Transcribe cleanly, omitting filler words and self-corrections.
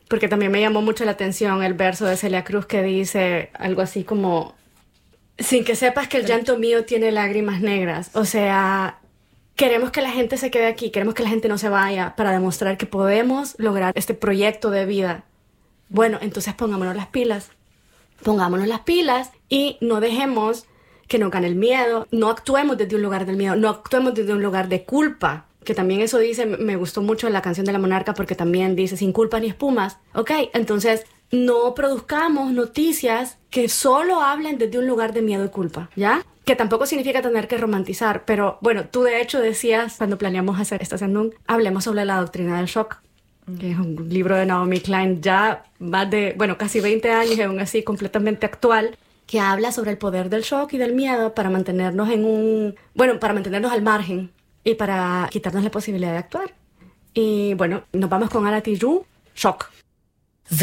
porque también me llamó mucho la atención el verso de Celia Cruz que dice algo así como, sin que sepas que el llanto mío tiene lágrimas negras. O sea, queremos que la gente se quede aquí, queremos que la gente no se vaya para demostrar que podemos lograr este proyecto de vida. Bueno, entonces pongámonos las pilas y no dejemos que nos gane el miedo, no actuemos desde un lugar del miedo, no actuemos desde un lugar de culpa, que también eso dice, me gustó mucho la canción de La Monarca porque también dice sin culpa ni espumas, ok, entonces no produzcamos noticias que solo hablen desde un lugar de miedo y culpa, ¿ya? Que tampoco significa tener que romantizar, pero bueno, tú de hecho decías cuando planeamos hacer esta sesión, hablemos sobre la doctrina del shock, que es un libro de Naomi Klein ya más de, casi 20 años y aún así completamente actual, que habla sobre el poder del shock y del miedo para mantenernos para mantenernos al margen y para quitarnos la posibilidad de actuar. Y bueno, nos vamos con Ala Tijoux, Shock.